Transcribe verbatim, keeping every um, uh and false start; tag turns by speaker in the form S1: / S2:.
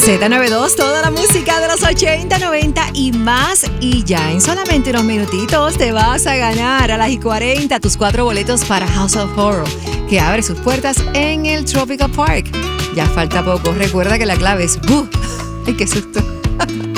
S1: Z noventa y dos, toda la música de los ochenta, noventa y más. Y ya en solamente unos minutitos te vas a ganar a las y cuarenta tus cuatro boletos para House of Horror, que abre sus puertas en el Tropical Park. Ya falta poco. Recuerda que la clave es ¡buh! ¡Ay, qué susto!